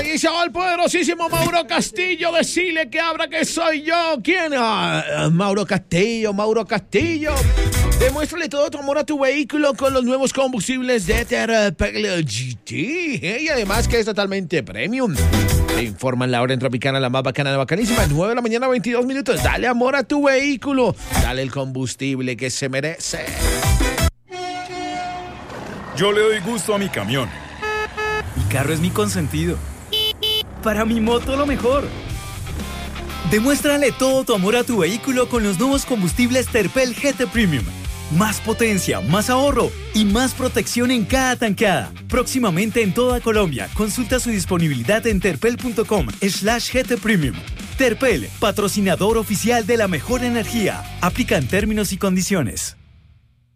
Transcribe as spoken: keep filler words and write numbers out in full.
dice el poderosísimo Mauro Castillo, decile que abra que soy yo. ¿Quién? Ah, Mauro Castillo, Mauro Castillo. Demuéstrale todo tu amor a tu vehículo con los nuevos combustibles de Terpel G T. Y además que es totalmente premium. Te informan la hora en Tropicana, la más bacana, la bacanísima. nueve de la mañana, veintidós minutos. Dale amor a tu vehículo. Dale el combustible que se merece. Yo le doy gusto a mi camión. Mi carro es mi consentido. Para mi moto lo mejor. Demuéstrale todo tu amor a tu vehículo con los nuevos combustibles Terpel G T Premium. Más potencia, más ahorro y más protección en cada tankada. Próximamente en toda Colombia. Consulta su disponibilidad en terpel.com slash GT Premium. Terpel, patrocinador oficial de la mejor energía. Aplican términos y condiciones.